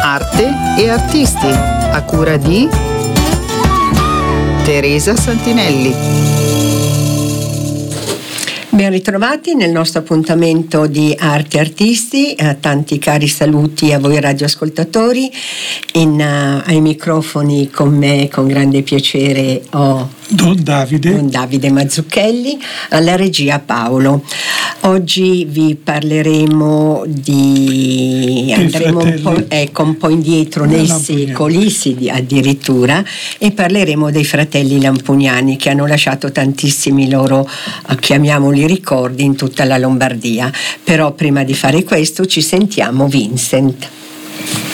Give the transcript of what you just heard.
Arte e artisti, a cura di Teresa Santinelli. Ben ritrovati nel nostro appuntamento di Arte e Artisti, tanti cari saluti a voi radioascoltatori. Ai microfoni con me, con grande piacere, ho Don Davide Mazzucchelli, alla regia Paolo. Oggi vi parleremo andremo un po' indietro nei secoli, sì, addirittura, e parleremo dei fratelli Lampugnani, che hanno lasciato tantissimi loro, chiamiamoli, ricordi in tutta la Lombardia. Però prima di fare questo ci sentiamo Vincent.